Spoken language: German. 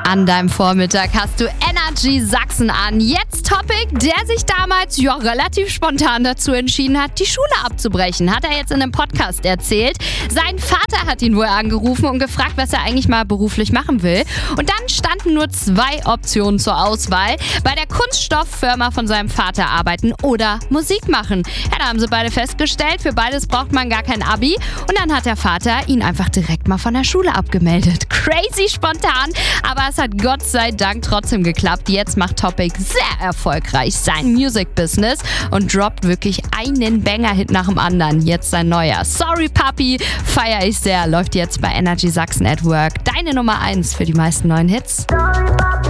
An deinem Vormittag hast du Energy Sachsen an. Jetzt Topic, der sich damals relativ spontan dazu entschieden hat, die Schule abzubrechen. Hat er jetzt in einem Podcast erzählt. Sein Vater hat ihn wohl angerufen und gefragt, was er eigentlich mal beruflich machen will. Und dann standen nur 2 Optionen zur Auswahl. Bei der Kunststofffirma von seinem Vater arbeiten oder Musik machen. Ja, da haben sie beide festgestellt, für beides braucht man gar kein Abi. Und dann hat der Vater ihn einfach direkt mal von der Schule abgemeldet. Crazy spontan, aber es hat Gott sei Dank trotzdem geklappt. Jetzt macht Topic sehr erfolgreich sein Music-Business und droppt wirklich einen Banger-Hit nach dem anderen. Jetzt sein neuer Sorry Papi, feier ich sehr, läuft jetzt bei Energy Sachsen at Work. Deine Nummer 1 für die meisten neuen Hits.